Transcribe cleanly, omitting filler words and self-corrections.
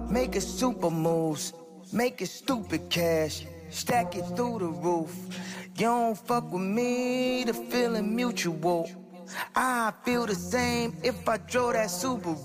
making super moves, making stupid cash, stack it through the roof. You don't fuck with me, the feeling mutual. I feel the same if I drove that Subaru.